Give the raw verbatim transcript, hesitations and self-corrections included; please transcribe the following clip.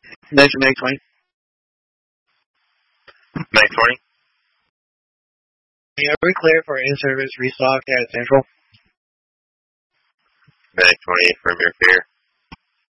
Next Meg twenty. Meg twenty. Yeah, are we clear for in-service restock at Central? Meg twenty from your fear.